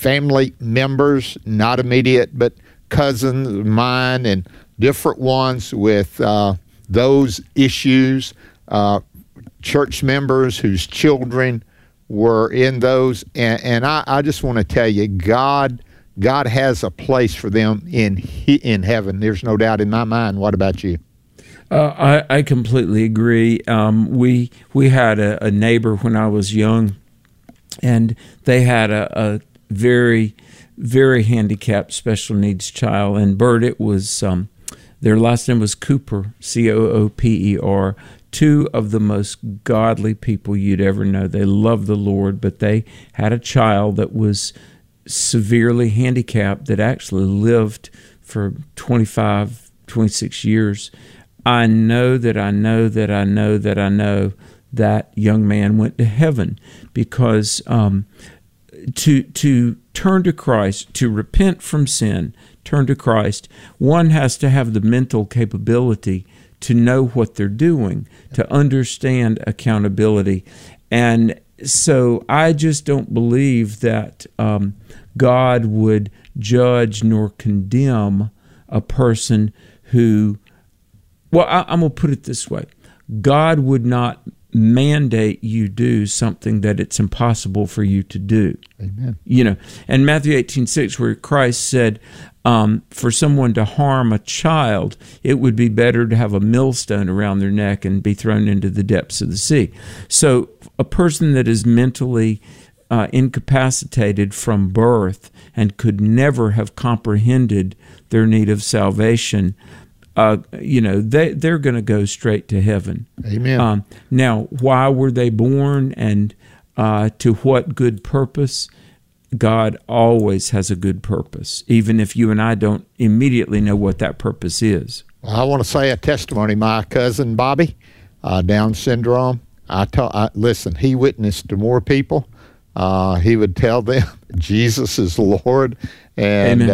family members, not immediate, but cousins of mine and different ones with those issues, church members whose children were in those. And I just want to tell you, God has a place for them in heaven. There's no doubt in my mind. What about you? I completely agree. We had a neighbor when I was young, and they had a very, very handicapped special needs child. And Bert, it was their last name was Cooper, Cooper. Two of the most godly people you'd ever know. They loved the Lord, but they had a child that was severely handicapped that actually lived for 25, 26 years. I know that young man went to heaven because to turn to Christ, to repent from sin, turn to Christ, one has to have the mental capability to know what they're doing, to understand accountability. And so I just don't believe that God would judge nor condemn a person who, well, I'm going to put it this way. God would not mandate you do something that it's impossible for you to do. Amen. And Matthew 18:6, where Christ said, for someone to harm a child, it would be better to have a millstone around their neck and be thrown into the depths of the sea. So a person that is mentally incapacitated from birth and could never have comprehended their need of salvation, they're going to go straight to heaven. Amen. Now, why were they born and to what good purpose? God always has a good purpose, even if you and I don't immediately know what that purpose is. Well, I want to say a testimony. My cousin Bobby, Down syndrome, listen, he witnessed to more people. He would tell them Jesus is Lord, and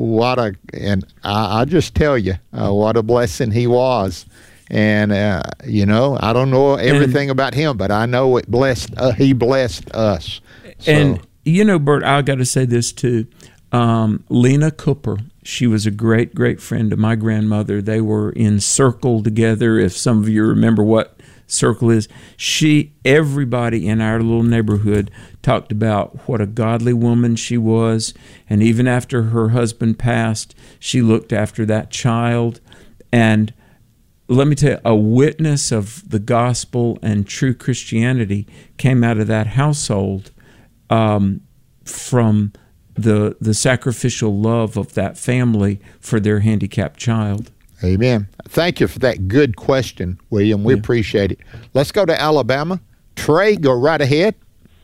I just tell you what a blessing he was. And I don't know everything about him, but I know he blessed us. So. And Bert, I got to say this too. Lena Cooper, she was a great, great friend of my grandmother. They were in Circle together. If some of you remember what Circle is, everybody in our little neighborhood talked about what a godly woman she was. And even after her husband passed, she looked after that child. And let me tell you, a witness of the gospel and true Christianity came out of that household from the sacrificial love of that family for their handicapped child. Amen. Thank you for that good question, William. We appreciate it. Let's go to Alabama. Trey, go right ahead.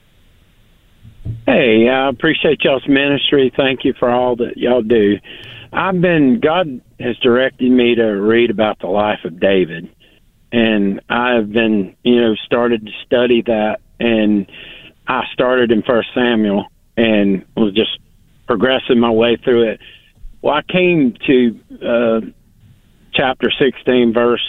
Hey, I appreciate y'all's ministry. Thank you for all that y'all do. God has directed me to read about the life of David, and I've been, started to study that, and I started in 1 Samuel and was just progressing my way through it. Well, I came to chapter 16, verse,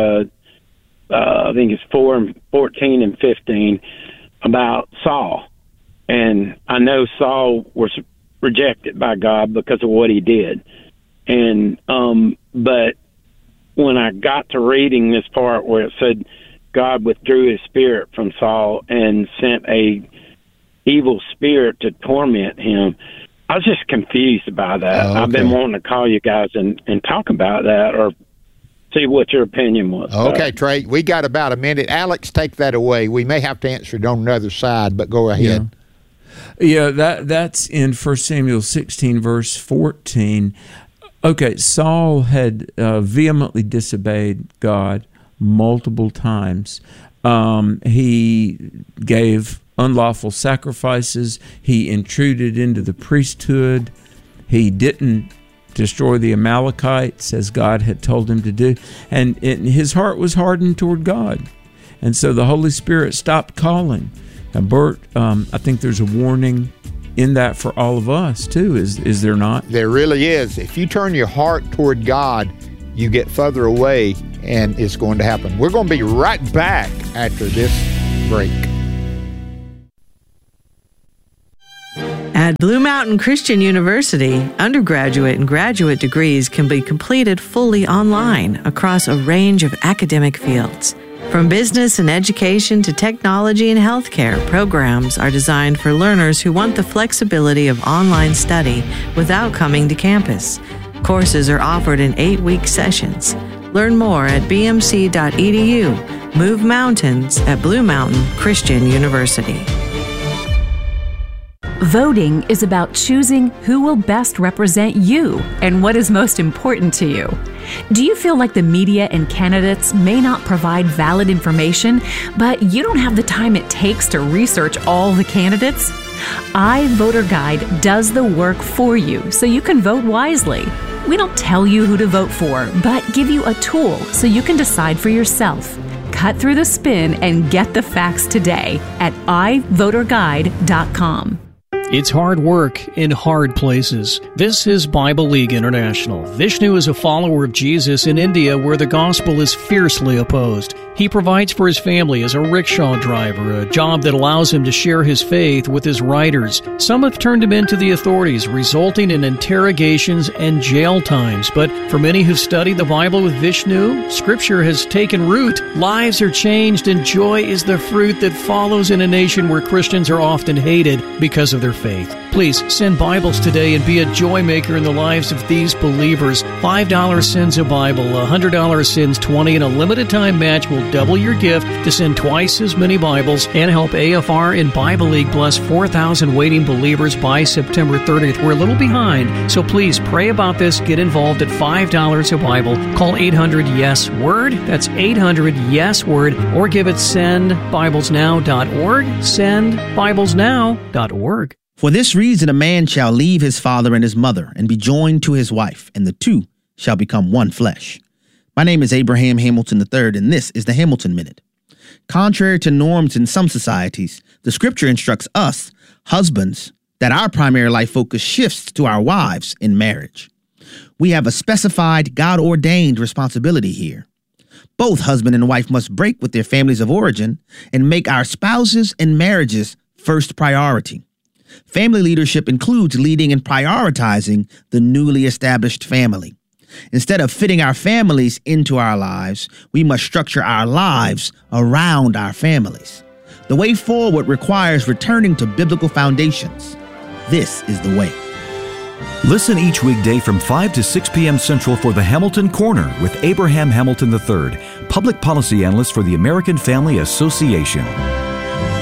I think it's 14 and 15, about Saul. And I know Saul was rejected by God because of what he did. And but when I got to reading this part where it said God withdrew his spirit from Saul and sent a evil spirit to torment him, I was just confused by that. Oh, okay. I've been wanting to call you guys and talk about that or see what your opinion was. Okay, Trey, we got about a minute. Alex, take that away. We may have to answer it on another side, but go ahead. Yeah, that's in 1 Samuel 16, verse 14. Okay, Saul had vehemently disobeyed God multiple times. He gave unlawful sacrifices. He intruded into the priesthood. He didn't destroy the Amalekites as God had told him to do. And his heart was hardened toward God. And so the Holy Spirit stopped calling. And Bert, I think there's a warning in that for all of us too, is there not? There really is. If you turn your heart toward God, you get further away, and it's going to happen. We're going to be right back after this break. At Blue Mountain Christian University, undergraduate and graduate degrees can be completed fully online across a range of academic fields. From business and education to technology and healthcare, programs are designed for learners who want the flexibility of online study without coming to campus. Courses are offered in 8-week sessions. Learn more at bmc.edu. Move mountains at Blue Mountain Christian University. Voting is about choosing who will best represent you and what is most important to you. Do you feel like the media and candidates may not provide valid information, but you don't have the time it takes to research all the candidates? iVoter Guide does the work for you so you can vote wisely. We don't tell you who to vote for, but give you a tool so you can decide for yourself. Cut through the spin and get the facts today at iVoterGuide.com. It's hard work in hard places. This is Bible League International. Vishnu is a follower of Jesus in India where the gospel is fiercely opposed. He provides for his family as a rickshaw driver, a job that allows him to share his faith with his riders. Some have turned him into the authorities, resulting in interrogations and jail times. But for many who've studied the Bible with Vishnu, Scripture has taken root. Lives are changed and joy is the fruit that follows in a nation where Christians are often hated because of their faith. Please send Bibles today and be a joy maker in the lives of these believers. $5 sends a Bible, $100 sends 20, and a limited time match will double your gift to send twice as many Bibles and help AFR and Bible League bless 4,000 waiting believers by September 30th. We're a little behind, so please pray about this. Get involved at $5 a Bible. Call 800-YES-WORD. That's 800-YES-WORD. Or give it sendbiblesnow.org. Sendbiblesnow.org. For this reason, a man shall leave his father and his mother and be joined to his wife, and the two shall become one flesh. My name is Abraham Hamilton III, and this is the Hamilton Minute. Contrary to norms in some societies, the scripture instructs us, husbands, that our primary life focus shifts to our wives in marriage. We have a specified, God-ordained responsibility here. Both husband and wife must break with their families of origin and make our spouses and marriages first priority. Family leadership includes leading and prioritizing the newly established family. Instead of fitting our families into our lives, we must structure our lives around our families. The way forward requires returning to biblical foundations. This is the way. Listen each weekday from 5 to 6 p.m. Central for the Hamilton Corner with Abraham Hamilton III, public policy analyst for the American Family Association.